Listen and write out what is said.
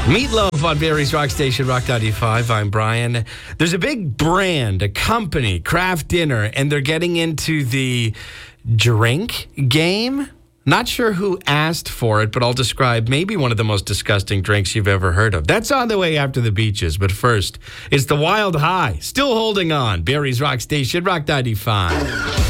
Meatloaf on Barry's Rock Station, Rock 95. I'm Brian. There's a big brand, a company, Kraft Dinner, and they're getting into the drink game. Not sure who asked for it, but I'll describe maybe one of the most disgusting drinks you've ever heard of. That's on the way after the beaches, but first, it's the Wild High. Still holding on. Barry's Rock Station, Rock 95.